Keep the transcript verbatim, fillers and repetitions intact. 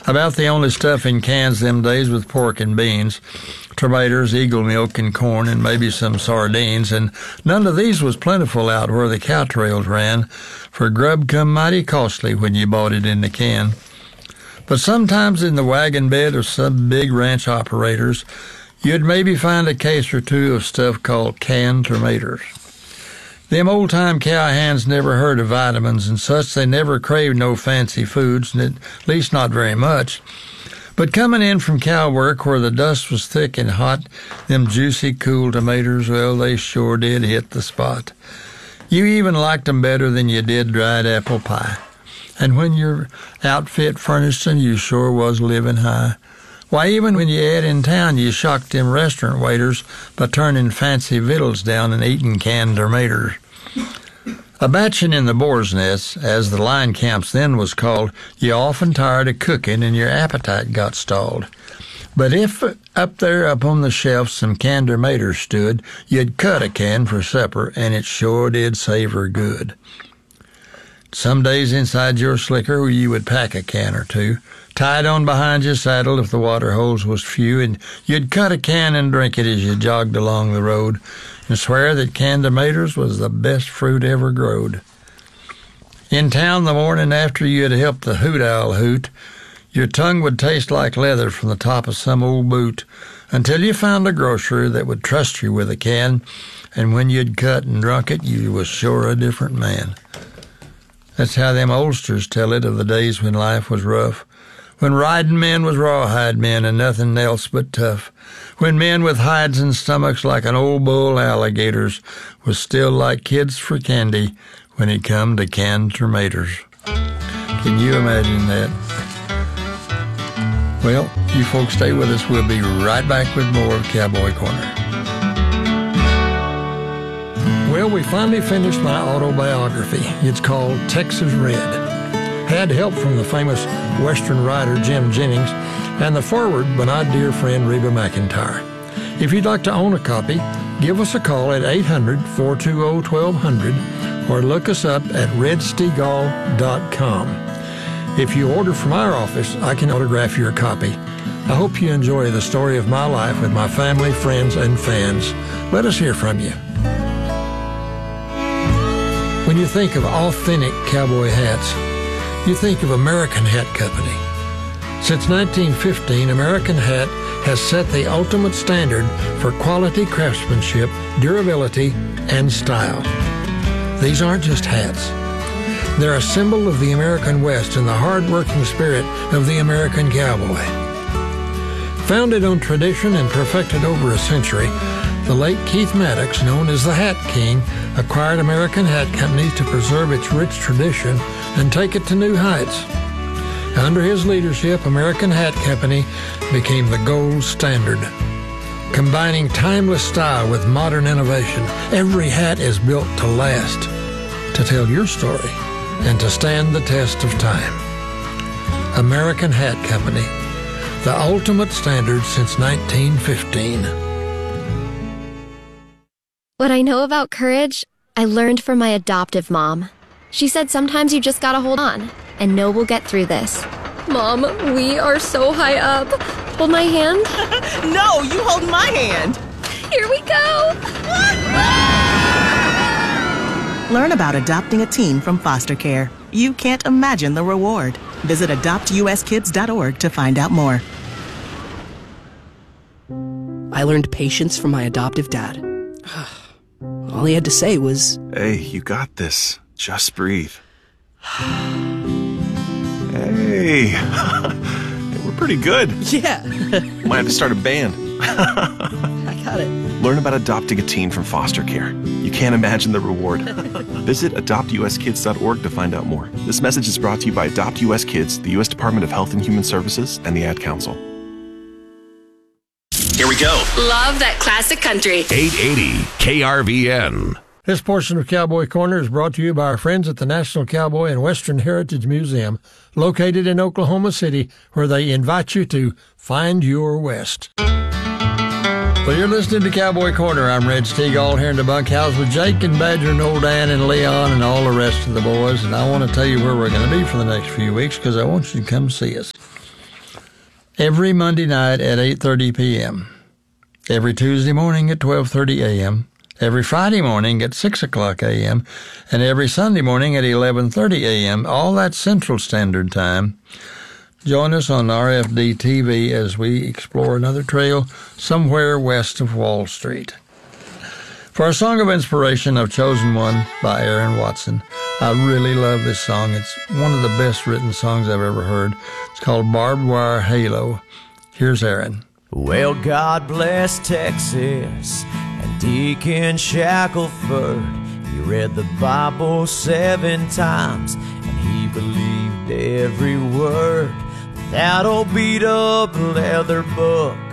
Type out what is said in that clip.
About the only stuff in cans them days was pork and beans, tomatoes, eagle milk, and corn, and maybe some sardines, and none of these was plentiful out where the cow trails ran, for grub come mighty costly when you bought it in the can. But sometimes in the wagon bed of some big ranch operators, you'd maybe find a case or two of stuff called canned tomatoes. Them old-time cowhands never heard of vitamins and such. They never craved no fancy foods, and at least not very much. But coming in from cow work where the dust was thick and hot, them juicy, cool tomatoes, well, they sure did hit the spot. You even liked 'em better than you did dried apple pie. And when your outfit furnished 'em, you sure was living high. Why, even when you ate in town, you shocked them restaurant waiters by turning fancy victuals down and eating canned tomatoes. A batching in the boar's nest, as the line camps then was called, you often tired of cooking and your appetite got stalled. But if up there upon the shelf some canned tomatoes stood, you'd cut a can for supper, and it sure did savor good. Some days inside your slicker you would pack a can or two, tied on behind your saddle if the water holes was few, and you'd cut a can and drink it as you jogged along the road, and swear that canned tomatoes was the best fruit ever growed. In town the morning after you had helped the hoot owl hoot, your tongue would taste like leather from the top of some old boot, until you found a grocer that would trust you with a can, and when you'd cut and drunk it, you was sure a different man. That's how them oldsters tell it of the days when life was rough, when riding men was rawhide men and nothing else but tough, when men with hides and stomachs like an old bull alligators was still like kids for candy when it come to canned tomatoes. Can you imagine that? Well, you folks stay with us. We'll be right back with more of Cowboy Corner. Well, we finally finished my autobiography. It's called Texas Red. Had help from the famous Western writer Jim Jennings and the foreword by my dear friend Reba McEntire. If you'd like to own a copy, give us a call at eight hundred, four two zero, one two zero zero or look us up at red stegall dot com. If you order from our office, I can autograph your copy. I hope you enjoy the story of my life with my family, friends, and fans. Let us hear from you. When you think of authentic cowboy hats, you think of American Hat Company. Since nineteen fifteen, American Hat has set the ultimate standard for quality craftsmanship, durability, and style. These aren't just hats. They're a symbol of the American West and the hard-working spirit of the American cowboy. Founded on tradition and perfected over a century, the late Keith Maddox, known as the Hat King, acquired American Hat Company to preserve its rich tradition and take it to new heights. Under his leadership, American Hat Company became the gold standard. Combining timeless style with modern innovation, every hat is built to last, to tell your story, and to stand the test of time. American Hat Company, the ultimate standard since nineteen fifteen. What I know about courage, I learned from my adoptive mom. She said sometimes you just gotta hold on and know we'll get through this. Mom, we are so high up. Hold my hand. No, you hold my hand. Here we go. Learn about adopting a teen from foster care. You can't imagine the reward. Visit adopt u s kids dot org to find out more. I learned patience from my adoptive dad. All he had to say was, "Hey, you got this. Just breathe." Hey, we're pretty good. Yeah. Might have to start a band. I got it. Learn about adopting a teen from foster care. You can't imagine the reward. Visit adopt u s kids dot org to find out more. This message is brought to you by Adopt U S Kids, the U S Department of Health and Human Services, and the Ad Council. Here we go. Love that classic country. eight eighty K R V N. This portion of Cowboy Corner is brought to you by our friends at the National Cowboy and Western Heritage Museum, located in Oklahoma City, where they invite you to find your West. Well, you're listening to Cowboy Corner. I'm Red Stegall here in the bunkhouse with Jake and Badger and Old Dan and Leon and all the rest of the boys, and I want to tell you where we're going to be for the next few weeks because I want you to come see us. every Monday night at eight thirty p.m., every Tuesday morning at twelve thirty a.m., every Friday morning at six o'clock a.m., and every Sunday morning at eleven thirty a.m., all that Central Standard Time. Join us on R F D T V as we explore another trail somewhere west of Wall Street. For our song of inspiration, I've chosen one by Aaron Watson. I really love this song. It's one of the best written songs I've ever heard. It's called Barbed Wire Halo. Here's Aaron. Well, God bless Texas and Deacon Shackelford. He read the Bible seven times and he believed every word. That old beat-up leather book